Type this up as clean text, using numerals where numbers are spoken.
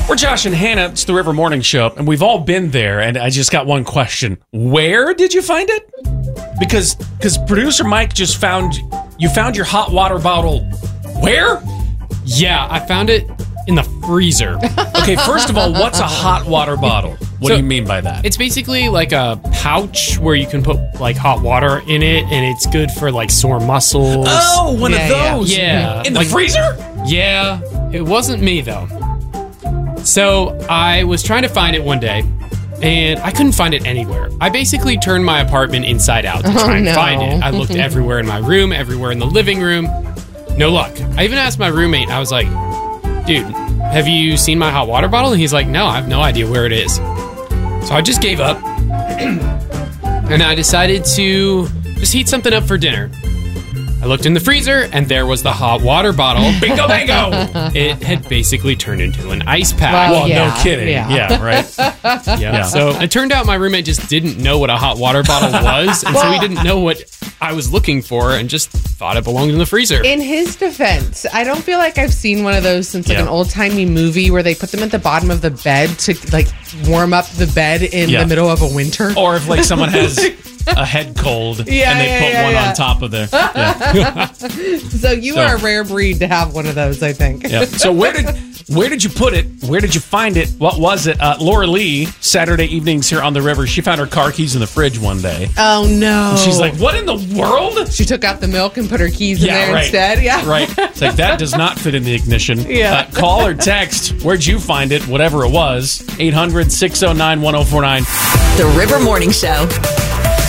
We're Josh and Hannah. It's the River Morning Show, and we've all been there. And I just got one question: where did you find it? Because producer Mike just found your hot water bottle. Where? Yeah, I found it in the freezer. Okay, first of all, what's a hot water bottle? What do you mean by that? It's basically like a pouch where you can put like hot water in it, and it's good for like sore muscles. Oh, one of those. Yeah. In the freezer? Yeah. It wasn't me though. So I was trying to find it one day, and I couldn't find it anywhere. I basically turned my apartment inside out to try and find it. I looked everywhere in my room, everywhere in the living room. No luck. I even asked my roommate. I was like, dude, have you seen my hot water bottle? And he's like, no, I have no idea where it is. So I just gave up, and I decided to just heat something up for dinner. I looked in the freezer, and there was the hot water bottle. Bingo, bango! It had basically turned into an ice pack. Well, no kidding. Yeah, right? Yeah. So it turned out my roommate just didn't know what a hot water bottle was, and so he didn't know what I was looking for and just thought it belonged in the freezer. In his defense, I don't feel like I've seen one of those since like an old-timey movie where they put them at the bottom of the bed to like warm up the bed in the middle of a winter. Or if like someone has a head cold and they put one on top of there. Yeah. So you are a rare breed to have one of those, I think. Yeah. So where did you put it? Where did you find it? What was it? Laura Lee, Saturday evenings here on the river, she found her car keys in the fridge one day. Oh, no. And she's like, what in the world? She took out the milk and put her keys in there instead. Yeah. Right. It's like, that does not fit in the ignition. Yeah. Call or text. Where'd you find it? Whatever it was. 800-609-1049. The River Morning Show.